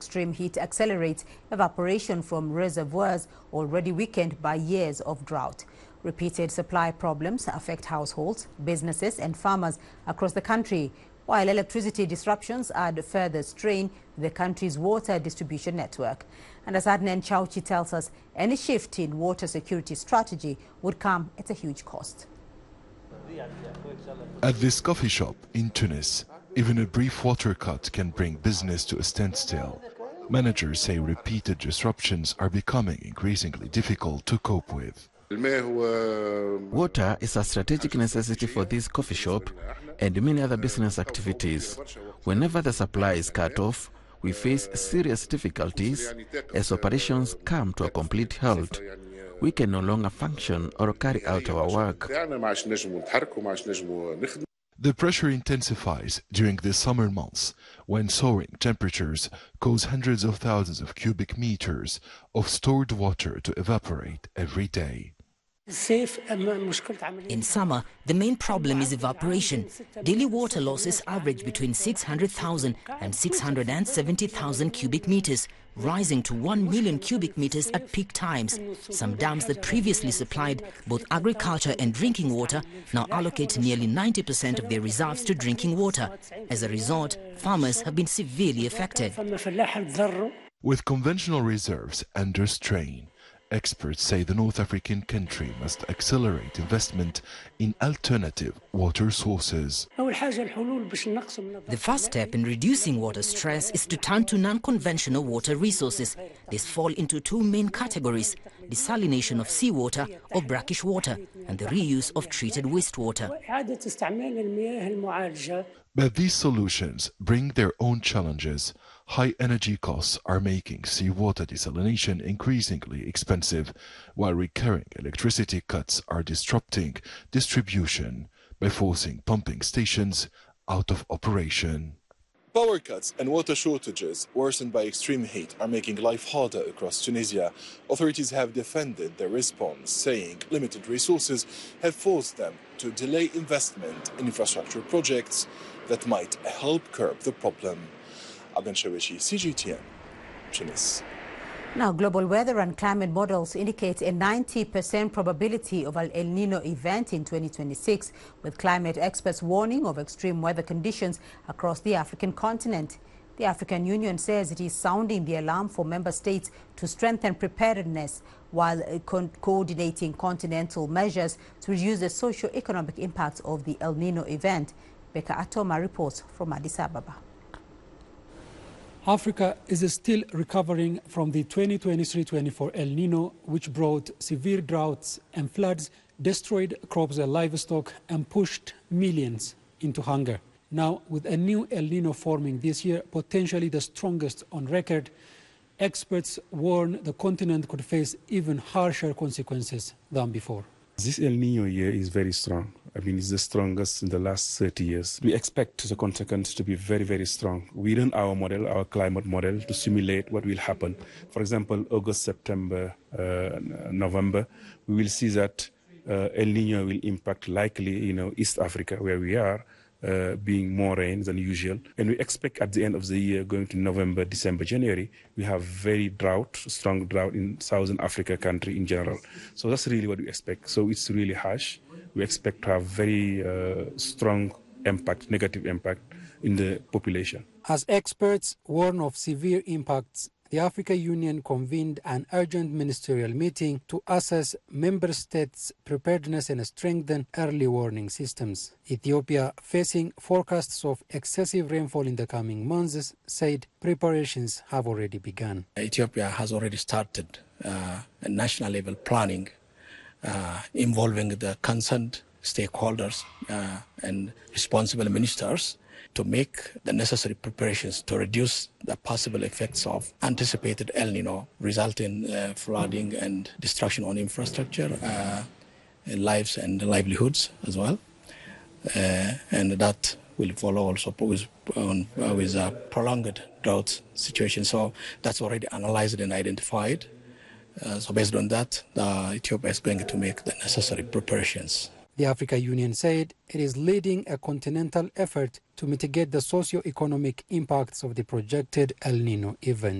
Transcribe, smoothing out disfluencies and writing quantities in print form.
extreme heat accelerates evaporation from reservoirs already weakened by years of drought. Repeated supply problems affect households, businesses and farmers across the country, while electricity disruptions add further strain to the country's water distribution network. And as Adnan Chauchi tells us, any shift in water security strategy would come at a huge cost. At this coffee shop in Tunis, even a brief water cut can bring business to a standstill. Managers say repeated disruptions are becoming increasingly difficult to cope with. Water is a strategic necessity for this coffee shop and many other business activities. Whenever the supply is cut off, we face serious difficulties as operations come to a complete halt. We can no longer function or carry out our work. The pressure intensifies during the summer months, when soaring temperatures cause hundreds of thousands of cubic meters of stored water to evaporate every day. In summer, the main problem is evaporation. Daily water losses average between 600,000 and 670,000 cubic meters, rising to 1 million cubic meters at peak times. Some dams that previously supplied both agriculture and drinking water now allocate nearly 90% of their reserves to drinking water. As a result, farmers have been severely affected. With conventional reserves under strain, experts say the North African country must accelerate investment in alternative water sources. The first step in reducing water stress is to turn to non-conventional water resources. These fall into two main categories: desalination of seawater or brackish water, and the reuse of treated wastewater. But these solutions bring their own challenges. High energy costs are making seawater desalination increasingly expensive, while recurring electricity cuts are disrupting distribution by forcing pumping stations out of operation. Power cuts and water shortages worsened by extreme heat are making life harder across Tunisia. Authorities have defended their response, saying limited resources have forced them to delay investment in infrastructure projects that might help curb the problem. Adnan Chauchi, CGTN, Tunis. Now, global weather and climate models indicate a 90% probability of an El Niño event in 2026, with climate experts warning of extreme weather conditions across the African continent. The African Union says it is sounding the alarm for member states to strengthen preparedness while coordinating continental measures to reduce the socio-economic impact of the El Niño event. Becca Atoma reports from Addis Ababa. Africa is still recovering from the 2023-24 El Niño, which brought severe droughts and floods, destroyed crops and livestock, and pushed millions into hunger. Now, with a new El Niño forming this year, potentially the strongest on record, experts warn the continent could face even harsher consequences than before. This El Niño year is very strong. I mean, it's the strongest in the last 30 years. We expect the continent to be very, very strong. We run our model, our climate model, to simulate what will happen. For example, August, September, November, we will see that El Niño will impact likely, East Africa, where we are, being more rain than usual. And we expect at the end of the year, going to November, December, January, we have very strong drought in Southern Africa country in general. So that's really what we expect. So it's really harsh. We expect to have very strong impact, negative impact in the population. As experts warn of severe impacts, the African Union convened an urgent ministerial meeting to assess member states' preparedness and strengthen early warning systems. Ethiopia, facing forecasts of excessive rainfall in the coming months, said preparations have already begun. Ethiopia has already started a national level planning involving the concerned stakeholders and responsible ministers to make the necessary preparations to reduce the possible effects of anticipated El Niño, resulting in flooding and destruction on infrastructure, lives and livelihoods as well. And that will follow also with a prolonged drought situation. So that's already analyzed and identified. So based on that, Ethiopia is going to make the necessary preparations. The African Union said it is leading a continental effort to mitigate the socio-economic impacts of the projected El Niño event.